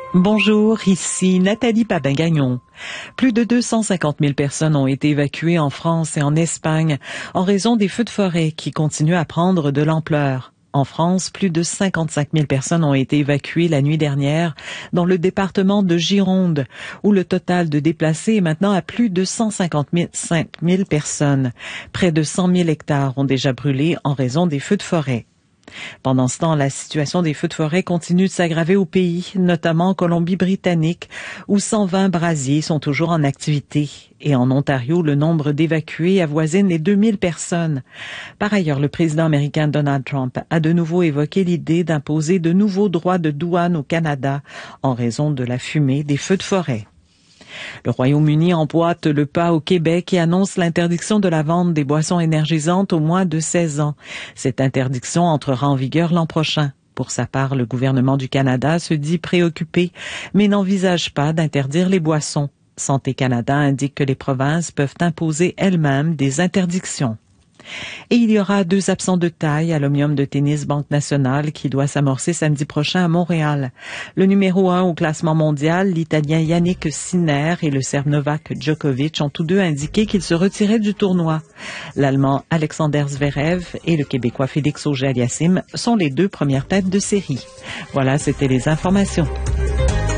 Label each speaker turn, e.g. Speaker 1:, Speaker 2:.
Speaker 1: Bonjour, ici Nathalie Papin-Gagnon. Plus de 250 000 personnes ont été évacuées en France et en Espagne en raison des feux de forêt qui continuent à prendre de l'ampleur. En France, plus de 55 000 personnes ont été évacuées la nuit dernière dans le département de Gironde, où le total de déplacés est maintenant à plus de 155 000 personnes. Près de 100 000 hectares ont déjà brûlé en raison des feux de forêt. Pendant ce temps, la situation des feux de forêt continue de s'aggraver au pays, notamment en Colombie-Britannique, où 120 brasiers sont toujours en activité. Et en Ontario, le nombre d'évacués avoisine les 2000 personnes. Par ailleurs, le président américain Donald Trump a de nouveau évoqué l'idée d'imposer de nouveaux droits de douane au Canada en raison de la fumée des feux de forêt. Le Royaume-Uni emboîte le pas au Québec et annonce l'interdiction de la vente des boissons énergisantes aux moins de 16 ans. Cette interdiction entrera en vigueur l'an prochain. Pour sa part, le gouvernement du Canada se dit préoccupé, mais n'envisage pas d'interdire les boissons. Santé Canada indique que les provinces peuvent imposer elles-mêmes des interdictions. Et il y aura 2 absents de taille à l'Omnium de tennis Banque Nationale qui doit s'amorcer samedi prochain à Montréal. Le numéro 1 au classement mondial, l'Italien Yannick Sinner et le Serbe Novak Djokovic ont tous deux indiqué qu'ils se retiraient du tournoi. L'Allemand Alexander Zverev et le Québécois Félix Auger-Aliassime sont les 2 premières têtes de série. Voilà, c'était les informations.